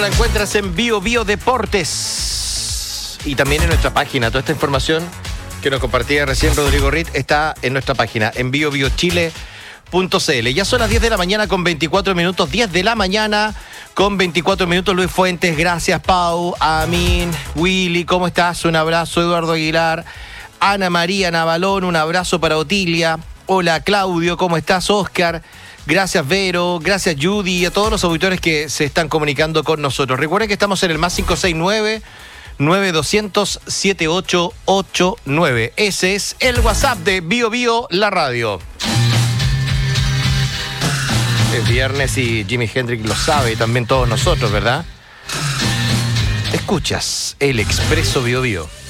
la encuentras en Bio Bio Deportes y también en nuestra página. Toda esta información que nos compartía recién Rodrigo Ritt está en nuestra página, en biobiochile.cl. Ya son las 10 de la mañana con 24 minutos, 10 de la mañana con 24 minutos. Luis Fuentes, gracias Pau, Amin, Willy, ¿cómo estás? Un abrazo, Eduardo Aguilar, Ana María Navalón, un abrazo para Otilia. Hola Claudio, ¿cómo estás? Oscar, gracias Vero, gracias Judy y a todos los auditores que se están comunicando con nosotros. Recuerden que estamos en el más 569-9200-7889. Ese es el WhatsApp de Bio Bio, la radio. Es viernes y Jimi Hendrix lo sabe y también todos nosotros, ¿verdad? Escuchas el Expreso Bio Bio.